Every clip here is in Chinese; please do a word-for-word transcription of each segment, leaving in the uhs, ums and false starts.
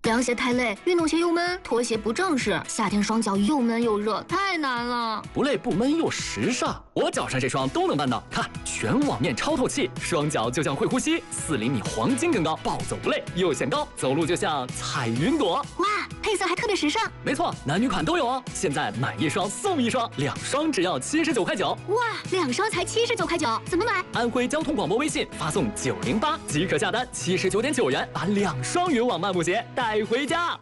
凉鞋太累，运动鞋又闷，拖鞋不正式，夏天双脚又闷又热，太难了。 不累不闷又时尚，我脚上这双都能办到。看，全网面超透气，双脚就像会呼吸，四厘米黄金更高，暴走不累又显高，走路就像踩云朵。 哇，配色还特别时尚。 没错，男女款都有哦。现在买一双送一双，两双只要七十九块九。 哇，两双才七十九块九，怎么买？ 安徽交通广播微信发送九零八即可下单，七十九点九元把两双云网漫步鞋带回家。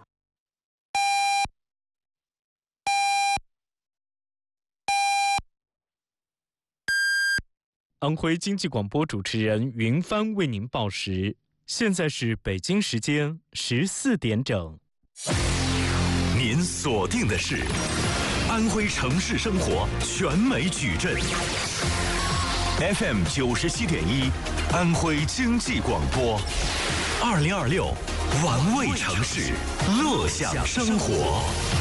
安徽经济广播主持人云帆为您报时，现在是北京时间十四点整。 您锁定的是安徽城市生活全美矩阵 F M 九十七点一，安徽经济广播，二零二六玩味城市，乐享生活。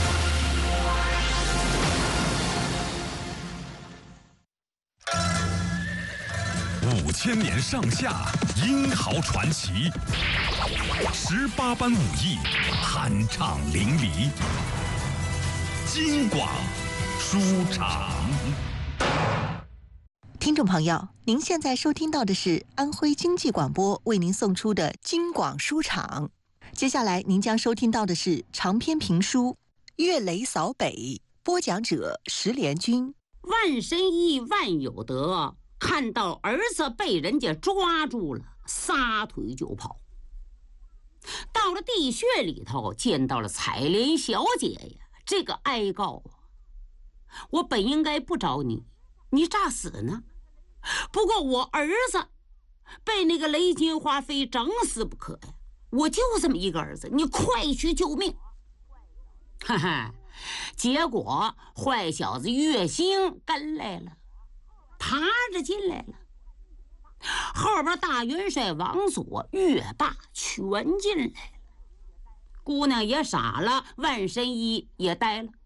五千年上下，英豪传奇；十八般武艺，酣畅淋漓。京广书场。 听众朋友，您现在收听到的是安徽经济广播为您送出的京广书场。接下来您将收听到的是长篇评书《岳雷扫北》，播讲者石连军。 万神医万有德，看到儿子被人家抓住了，撒腿就跑。到了地穴里头，见到了彩莲小姐呀，这个哀告啊，我本应该不找你，你咋死呢？不过我儿子被那个雷金花非整死不可呀，我就这么一个儿子，你快去救命！哈哈，结果坏小子岳兴跟来了，爬着进来了，后边大元帅王佐、岳霸全进来了，姑娘也傻了，万神医也呆了。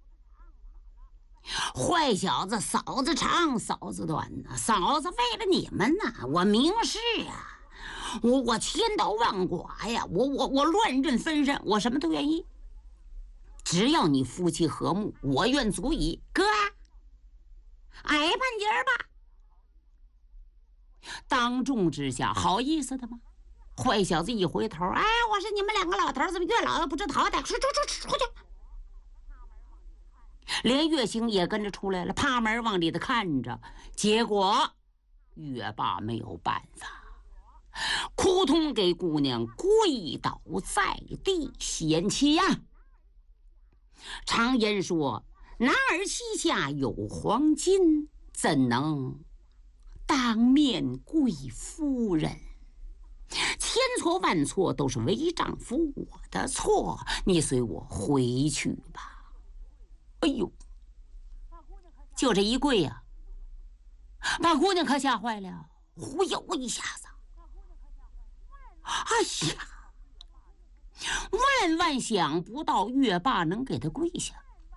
坏小子，嫂子长嫂子短呐，嫂子为了你们呐，我明示啊，我我千刀万剐呀，我我我乱刃分身，我什么都愿意，只要你夫妻和睦，我愿足矣。哥，挨半截吧。当众之下，好意思的吗？坏小子一回头，哎，我是你们两个老头子，岳老爷不知好歹，出出出出去！连岳兴也跟着出来了，趴门往里头看着，结果岳爸没有办法，扑通给姑娘跪倒在地，贤妻呀！常言说，男儿膝下有黄金，怎能当面跪夫人？千错万错都是为丈夫我的错，你随我回去吧。哎呦，就这一跪呀、啊，把姑娘可吓坏了，忽悠一下子。哎呀，万万想不到岳爸能给他跪下，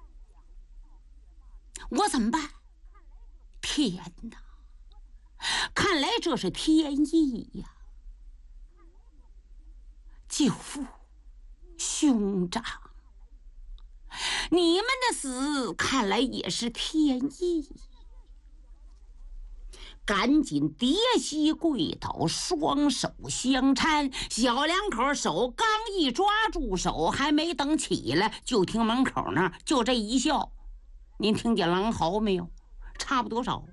我怎么办？天哪，看来这是天意呀！舅父，兄长，你们的死看来也是天意。赶紧跌膝跪倒，双手相搀，小两口手刚一抓住手，还没等起来，就听门口那儿就这一笑，您听见狼嚎没有？差不多少？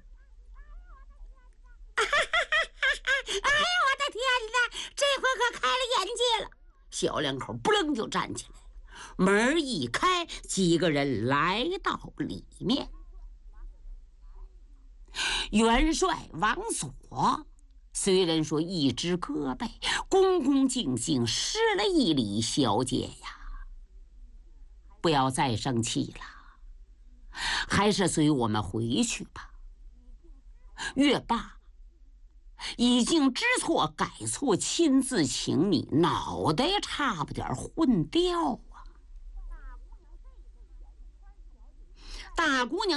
哎呀，我的天哪，这回可开了眼界了！小两口不楞就站起来了，门一开，几个人来到里面。元帅王佐虽然说一只胳膊，恭恭敬敬施了一礼，小姐呀，不要再生气了，还是随我们回去吧。岳爸已经知错改错，亲自请你，脑袋也差不点混掉啊！大姑娘